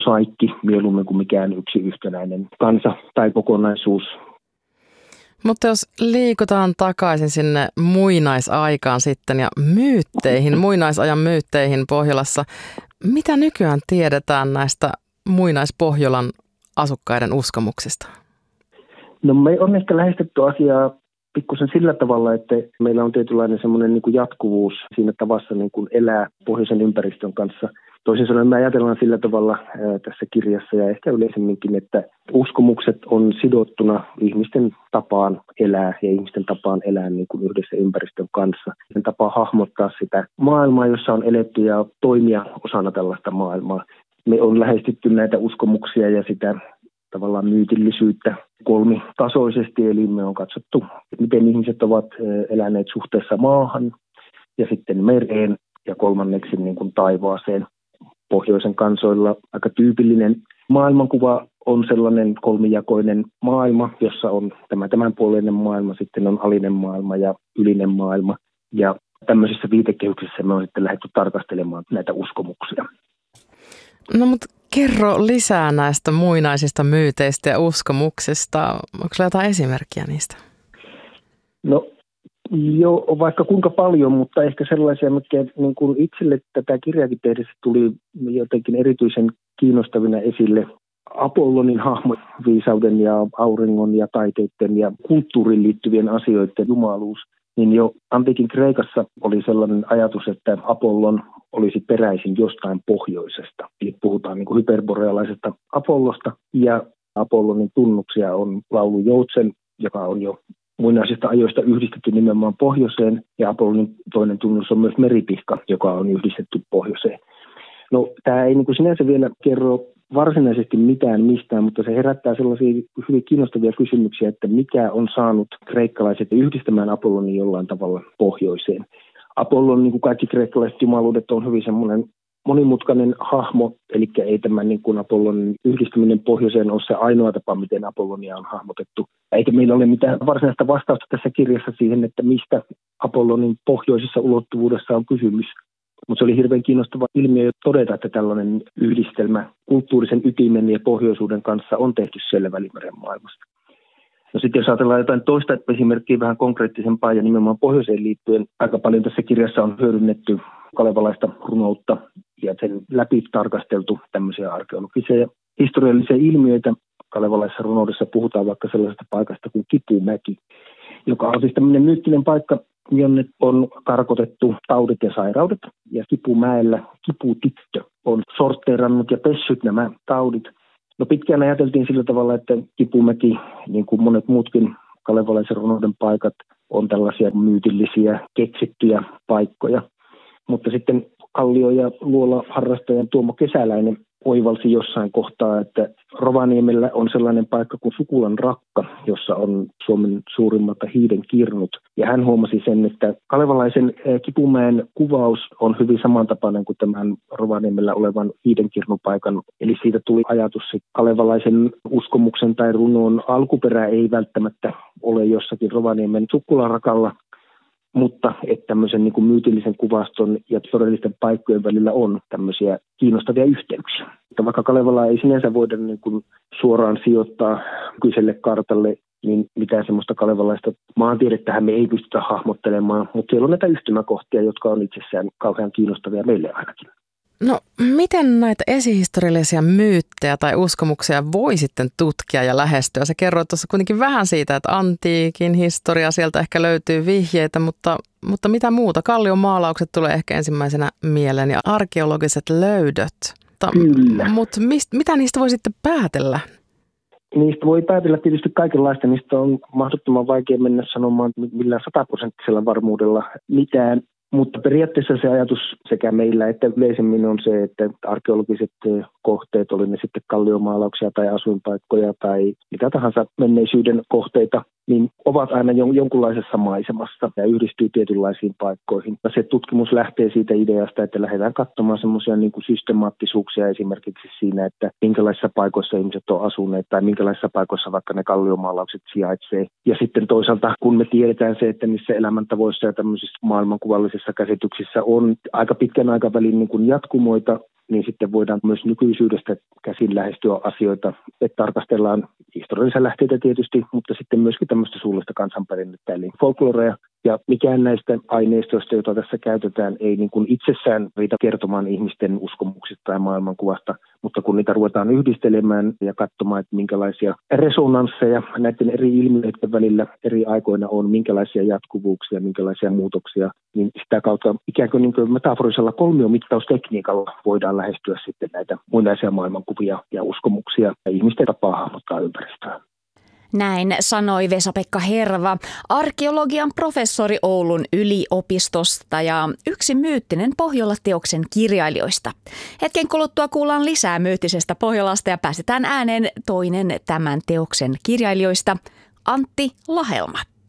mosaikki mieluummin kuin mikään yksi yhtenäinen kansa tai kokonaisuus. Mutta jos liikutaan takaisin sinne muinaisaikaan sitten ja myytteihin, muinaisajan myytteihin Pohjolassa, mitä nykyään tiedetään näistä muinaispohjolan asukkaiden uskomuksista? No me on ehkä lähestytty asiaa pikkusen sillä tavalla, että meillä on tietynlainen semmoinen niin kuin jatkuvuus siinä tavassa niin kuin elää pohjoisen ympäristön kanssa. Toisin sanoen me ajatellaan sillä tavalla tässä kirjassa ja ehkä yleisemminkin, että uskomukset on sidottuna ihmisten tapaan elää ja ihmisten tapaan elää niin kuin yhdessä ympäristön kanssa. Sen tapaa hahmottaa sitä maailmaa, jossa on eletty ja toimia osana tällaista maailmaa. Me on lähestytty näitä uskomuksia ja sitä tavallaan myytillisyyttä kolmitasoisesti, eli me on katsottu, miten ihmiset ovat eläneet suhteessa maahan ja sitten mereen ja kolmanneksi niin kuin taivaaseen. Pohjoisen kansoilla aika tyypillinen maailmankuva on sellainen kolmijakoinen maailma, jossa on tämänpuoleinen maailma, sitten on alinen maailma ja ylinen maailma. Ja tämmöisessä viitekehyksessä me on sitten lähdetty tarkastelemaan näitä uskomuksia. No mutta kerro lisää näistä muinaisista myyteistä ja uskomuksista. Onko sinulla jotain esimerkkiä niistä? No joo, vaikka kuinka paljon, mutta ehkä sellaisia, mitkä niin kuin itselle tätä kirjaakin tehdessä tuli jotenkin erityisen kiinnostavina esille. Apollonin hahmo, viisauden ja auringon ja taiteiden ja kulttuuriin liittyvien asioiden jumaluus, niin jo antiikin Kreikassa oli sellainen ajatus, että Apollon olisi peräisin jostain pohjoisesta. Eli puhutaan niin kuin hyperborealaisesta Apollosta, ja Apollonin tunnuksia on laulu Joutsen, joka on jo muinaisista ajoista yhdistetty nimenomaan pohjoiseen, ja Apollonin toinen tunnus on myös meripihka, joka on yhdistetty pohjoiseen. No, tämä ei niin kuin sinänsä vielä kerro varsinaisesti mitään mistään, mutta se herättää sellaisia hyvin kiinnostavia kysymyksiä, että mikä on saanut kreikkalaiset yhdistämään Apollonin jollain tavalla pohjoiseen. Apollon, niin kuin kaikki kreikkalaiset jumaluudet, on hyvin semmoinen monimutkainen hahmo, eli ei tämä niin kuin Apollonin yhdistyminen pohjoiseen ole se ainoa tapa, miten Apollonia on hahmotettu. Eikä meillä ole mitään varsinaista vastausta tässä kirjassa siihen, että mistä Apollonin pohjoisessa ulottuvuudessa on kysymys. Mutta se oli hirveän kiinnostava ilmiö todeta, että tällainen yhdistelmä kulttuurisen ytimen ja pohjoisuuden kanssa on tehty siellä Välimeren maailmasta. No sitten jos ajatellaan jotain toista esimerkkiä vähän konkreettisempaa ja nimenomaan pohjoiseen liittyen, aika paljon tässä kirjassa on hyödynnetty kalevalaista runoutta ja sen läpi tarkasteltu tämmöisiä arkeologisia ja historiallisia ilmiöitä. Kalevalaisessa runoudessa puhutaan vaikka sellaisesta paikasta kuin Kipumäki, joka on siis tämmöinen myyttinen paikka, jonne on karkotettu taudit ja sairaudet. Ja Kipumäellä kiputyttö on sortteerannut ja pessyt nämä taudit. No pitkään ajateltiin sillä tavalla, että Kipumäki, niin kuin monet muutkin kalevalaisen runouden paikat, on tällaisia myytillisiä, keksittyjä paikkoja. Mutta sitten kallio- ja luola-harrastaja Tuomo Kesäläinen oivalsi jossain kohtaa, että Rovaniemellä on sellainen paikka kuin Sukulan rakka, jossa on Suomen suurimmat hiiden kirnut. Ja hän huomasi sen, että kalevalaisen Kipumäen kuvaus on hyvin samantapainen kuin tämän Rovaniemellä olevan hiidenkirnupaikan. Eli siitä tuli ajatus, että kalevalaisen uskomuksen tai runon alkuperä ei välttämättä ole jossakin Rovaniemen Sukulan rakalla, mutta että tämmöisen niin kuin myytillisen kuvaston ja todellisten paikkojen välillä on tämmöisiä kiinnostavia yhteyksiä. Että vaikka Kalevalaa ei sinänsä voida niin kuin suoraan sijoittaa kyseelle kartalle, niin mitään semmoista kalevalaista maantiedettähän me ei pystytä hahmottelemaan, mutta siellä on näitä yhtymäkohtia, jotka on itsessään kauhean kiinnostavia meille ainakin. No, miten näitä esihistoriallisia myyttejä tai uskomuksia voi sitten tutkia ja lähestyä? Sä kerroit tuossa kuitenkin vähän siitä, että antiikin historia, sieltä ehkä löytyy vihjeitä, mutta mitä muuta? Kalliomaalaukset tulee ehkä ensimmäisenä mieleen ja arkeologiset löydöt. Kyllä. Mutta mitä niistä voi sitten päätellä? Niistä voi päätellä tietysti kaikenlaista. Niistä on mahdottoman vaikea mennä sanomaan millään 100% varmuudella mitään. Mutta periaatteessa se ajatus sekä meillä että yleisemmin on se, että arkeologiset kohteet, oli ne sitten kalliomaalauksia tai asuinpaikkoja tai mitä tahansa menneisyyden kohteita, niin ovat aina jonkunlaisessa maisemassa ja yhdistyy tietynlaisiin paikkoihin. Se tutkimus lähtee siitä ideasta, että lähdetään katsomaan semmoisia niin kuin systemaattisuuksia esimerkiksi siinä, että minkälaisissa paikoissa ihmiset on asuneet tai minkälaisissa paikoissa vaikka ne kalliomaalaukset sijaitsee. Ja sitten toisaalta, kun me tiedetään se, että niissä elämäntavoissa ja tämmöisissä maailmankuvallisissa käsityksissä on aika pitkän aikavälin niin kuin jatkumoita, niin sitten voidaan myös nykyisyydestä käsin lähestyä asioita, että tarkastellaan historiallisia lähteitä tietysti, mutta sitten myöskin tämmöistä suullista kansanperinnettä, eli folklorea. Ja mikään näistä aineistoista, joita tässä käytetään, ei niin kuin itsessään riitä kertomaan ihmisten uskomuksista tai maailmankuvasta, mutta kun niitä ruvetaan yhdistelemään ja katsomaan, että minkälaisia resonansseja näiden eri ilmiöiden välillä eri aikoina on, minkälaisia jatkuvuuksia, minkälaisia muutoksia, niin sitä kautta ikään kuin, metaforisella kolmiomittaustekniikalla voidaan lähestyä sitten näitä muinaisia maailmankuvia ja uskomuksia ja ihmisten tapaa hahmottaa ympäristöä. Näin sanoi Vesa-Pekka Herva, arkeologian professori Oulun yliopistosta ja yksi myyttinen Pohjola-teoksen kirjailijoista. Hetken kuluttua kuullaan lisää myyttisestä Pohjolasta ja päästetään ääneen toinen tämän teoksen kirjailijoista, Antti Lahelma.